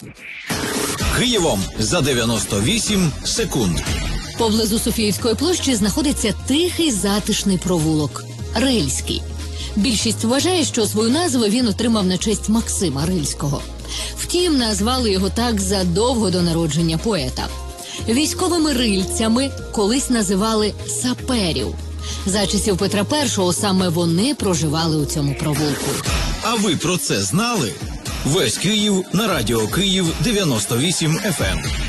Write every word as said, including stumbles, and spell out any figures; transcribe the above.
Києвом за дев'яносто вісім секунд. Поблизу Софіївської площі знаходиться тихий затишний провулок – Рильський. Більшість вважає, що свою назву він отримав на честь Максима Рильського. Втім, назвали його так задовго до народження поета. Військовими рильцями колись називали саперів. За часів Петра І саме вони проживали у цьому провулку. А ви про це знали? Весь Київ на радіо Київ дев'яносто вісім еф ем.